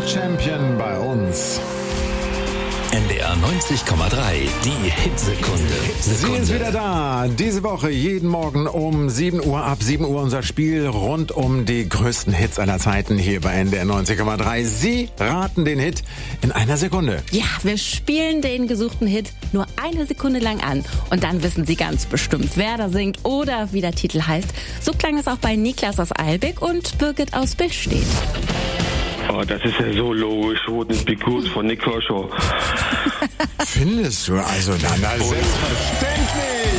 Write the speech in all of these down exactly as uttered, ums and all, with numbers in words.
Champion bei uns. N D R neunzig Komma drei, die Hitsekunde. Sie ist wieder da. Diese Woche jeden Morgen um sieben Uhr, ab sieben Uhr unser Spiel rund um die größten Hits aller Zeiten hier bei N D R neunzig Komma drei. Sie raten den Hit in einer Sekunde. Ja, wir spielen den gesuchten Hit nur eine Sekunde lang an. Und dann wissen Sie ganz bestimmt, wer da singt oder wie der Titel heißt. So klang es auch bei Niklas aus Eilbek und Birgit aus Bestedt. Oh, das ist ja so logisch. Wouldn't Be Good von Nick Kershaw. Findest du also dann als selbstverständlich?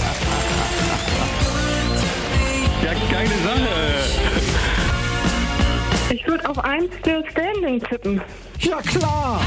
Ja, geile Sache. Ich würde auf eins Still Standing tippen. Ja, klar.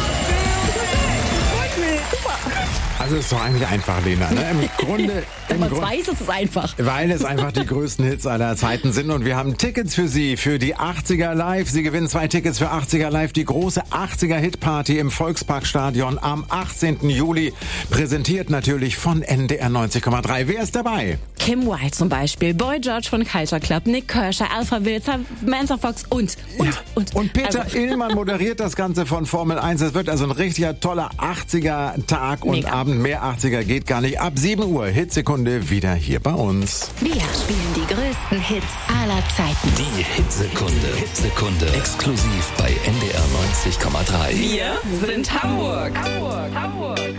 Also ist doch eigentlich einfach, Lena. Ne? Im Grunde, Wenn im man Grund, weiß, ist es einfach. weil es einfach die größten Hits aller Zeiten sind und wir haben Tickets für Sie für die achtziger Live. Sie gewinnen zwei Tickets für achtziger Live, die große achtziger Hitparty im Volksparkstadion am achtzehnten Juli. Präsentiert natürlich von N D R neunzig Komma drei. Wer ist dabei? Kim Wilde zum Beispiel, Boy George von Culture Club, Nick Kershaw, Alpha Wilzer, Manson Fox und, und, Ja. und. Und Peter also, Illmann moderiert das Ganze von Formel eins. Es wird also ein richtiger toller achtziger-Tag und Mega. Abend. Mehr achtziger geht gar nicht. Ab sieben Uhr, Hitsekunde, wieder hier bei uns. Wir spielen die größten Hits aller Zeiten. Die Hitsekunde. Hitsekunde. Exklusiv bei N D R neunzig Komma drei. Wir sind Hamburg. Hamburg, Hamburg.